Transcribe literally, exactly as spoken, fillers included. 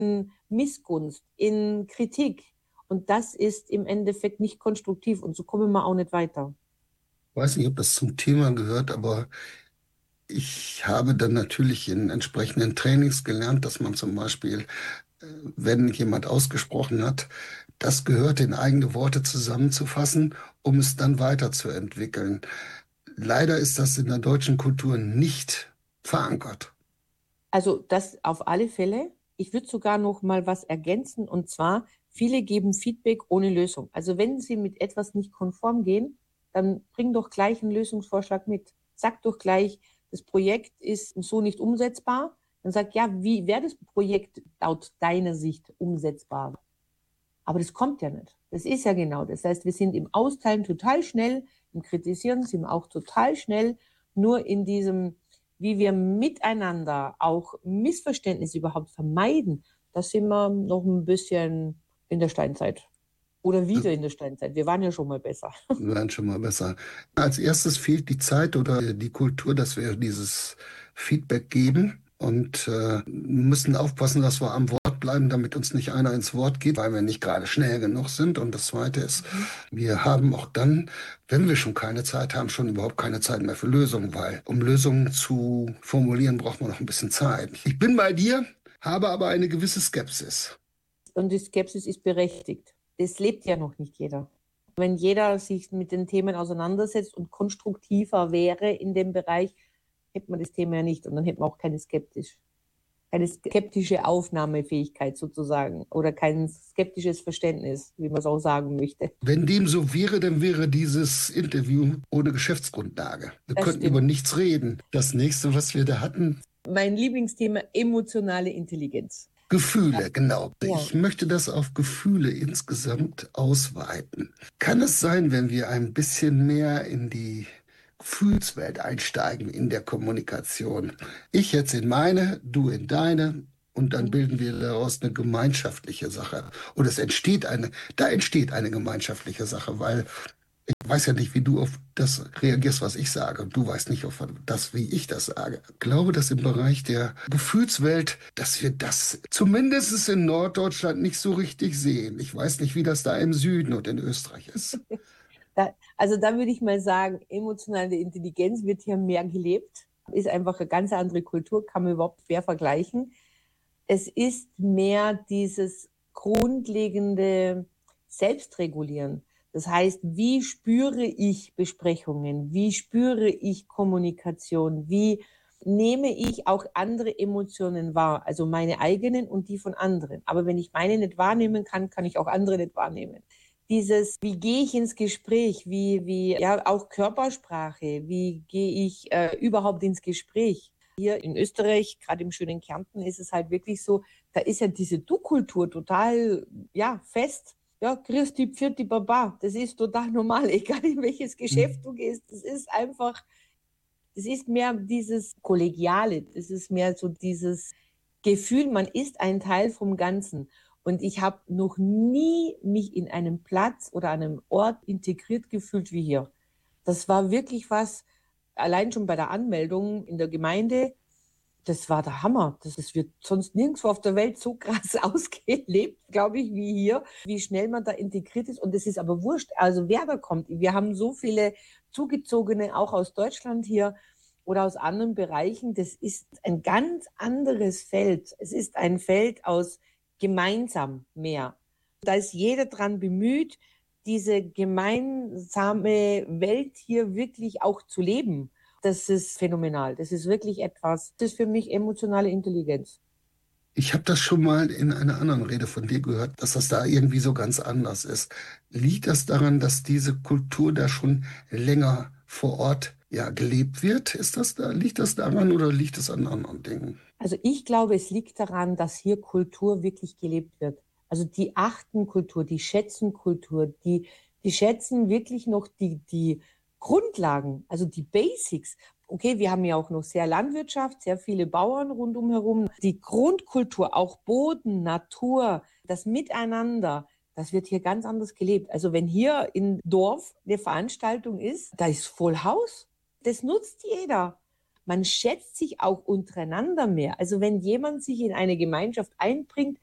in Missgunst, in Kritik. Und das ist im Endeffekt nicht konstruktiv und so kommen wir auch nicht weiter. Ich weiß nicht, ob das zum Thema gehört, aber ich habe dann natürlich in entsprechenden Trainings gelernt, dass man zum Beispiel, äh, wenn jemand ausgesprochen hat, das gehört, in eigene Worte zusammenzufassen, um es dann weiterzuentwickeln. Leider ist das in der deutschen Kultur nicht verankert. Also das auf alle Fälle. Ich würde sogar noch mal was ergänzen und zwar, viele geben Feedback ohne Lösung. Also wenn sie mit etwas nicht konform gehen, dann bring doch gleich einen Lösungsvorschlag mit. Sag doch gleich, das Projekt ist so nicht umsetzbar. Dann sag, ja, wie wäre das Projekt laut deiner Sicht umsetzbar? Aber das kommt ja nicht. Das ist ja genau das. Das heißt, wir sind im Austeilen total schnell, im Kritisieren sind wir auch total schnell, nur in diesem, wie wir miteinander auch Missverständnisse überhaupt vermeiden, da sind wir noch ein bisschen in der Steinzeit. Oder wieder in der Steinzeit. Wir waren ja schon mal besser. Wir werden schon mal besser. Als erstes fehlt die Zeit oder die Kultur, dass wir dieses Feedback geben und äh, müssen aufpassen, dass wir am Wort bleiben, damit uns nicht einer ins Wort geht, weil wir nicht gerade schnell genug sind. Und das Zweite ist, Mhm. wir haben auch dann, wenn wir schon keine Zeit haben, schon überhaupt keine Zeit mehr für Lösungen, weil um Lösungen zu formulieren, braucht man noch ein bisschen Zeit. Ich bin bei dir, habe aber eine gewisse Skepsis. Und die Skepsis ist berechtigt. Das lebt ja noch nicht jeder. Wenn jeder sich mit den Themen auseinandersetzt und konstruktiver wäre in dem Bereich, hätte man das Thema ja nicht und dann hätte man auch keine skeptisch, keine skeptische Aufnahmefähigkeit sozusagen oder kein skeptisches Verständnis, wie man es auch sagen möchte. Wenn dem so wäre, dann wäre dieses Interview ohne Geschäftsgrundlage. Wir Das könnten über stimmt. nichts reden. Das nächste, was wir da hatten, Mein Lieblingsthema, emotionale Intelligenz. Gefühle, genau. Ja, Ich möchte das auf Gefühle insgesamt ausweiten. Kann es sein, wenn wir ein bisschen mehr in die Gefühlswelt einsteigen in der Kommunikation? Ich jetzt in meine, du in deine. Und dann bilden wir daraus eine gemeinschaftliche Sache. Und es entsteht eine, da entsteht eine gemeinschaftliche Sache, weil ich weiß ja nicht, wie du auf das reagierst, was ich sage. Und du weißt nicht auf das, wie ich das sage. Ich glaube, dass im Bereich der Gefühlswelt, dass wir das zumindest in Norddeutschland nicht so richtig sehen. Ich weiß nicht, wie das da im Süden und in Österreich ist. da, also da würde ich mal sagen, emotionale Intelligenz wird hier mehr gelebt, ist einfach eine ganz andere Kultur, kann man überhaupt schwer vergleichen. Es ist mehr dieses grundlegende Selbstregulieren. Das heißt, wie spüre ich Besprechungen? Wie spüre ich Kommunikation? Wie nehme ich auch andere Emotionen wahr? Also meine eigenen und die von anderen. Aber wenn ich meine nicht wahrnehmen kann, kann ich auch andere nicht wahrnehmen. Dieses, wie gehe ich ins Gespräch? Wie, wie, ja, auch Körpersprache. Wie gehe ich äh, überhaupt ins Gespräch? Hier in Österreich, gerade im schönen Kärnten, ist es halt wirklich so, da ist ja diese Du-Kultur total, ja, fest. Ja, Christi, Pfirti, Baba, das ist total normal, egal in welches Geschäft du gehst. Das ist einfach, das ist mehr dieses Kollegiale, das ist mehr so dieses Gefühl, man ist ein Teil vom Ganzen. Und ich habe noch nie mich in einem Platz oder einem Ort integriert gefühlt wie hier. Das war wirklich was, allein schon bei der Anmeldung in der Gemeinde, das war der Hammer. Das, das wird sonst nirgendwo auf der Welt so krass ausgelebt, glaube ich, wie hier, wie schnell man da integriert ist. Und das ist aber wurscht, also wer da kommt. Wir haben so viele Zugezogene auch aus Deutschland hier oder aus anderen Bereichen. Das ist ein ganz anderes Feld. Es ist ein Feld aus gemeinsam mehr. Da ist jeder dran bemüht, diese gemeinsame Welt hier wirklich auch zu leben. Das ist phänomenal. Das ist wirklich etwas, das ist für mich emotionale Intelligenz. Ich habe das schon mal in einer anderen Rede von dir gehört, dass das da irgendwie so ganz anders ist. Liegt das daran, dass diese Kultur da schon länger vor Ort ja gelebt wird? Ist das da, liegt das daran oder liegt es an anderen Dingen? Also ich glaube, es liegt daran, dass hier Kultur wirklich gelebt wird. Also die achten Kultur, die schätzen Kultur, die, die schätzen wirklich noch die, die Grundlagen, also die Basics. Okay, wir haben ja auch noch sehr Landwirtschaft, sehr viele Bauern rundum herum. Die Grundkultur, auch Boden, Natur, das Miteinander, das wird hier ganz anders gelebt. Also wenn hier im Dorf eine Veranstaltung ist, da ist voll Haus. Das nutzt jeder. Man schätzt sich auch untereinander mehr. Also wenn jemand sich in eine Gemeinschaft einbringt,